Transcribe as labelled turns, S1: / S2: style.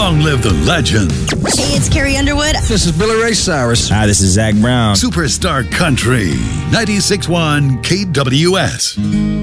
S1: Long live the legend.
S2: Hey, it's Carrie Underwood.
S3: This is Billy Ray Cyrus.
S4: Hi, this is Zach Brown.
S1: Superstar Country, 96.1 KWS.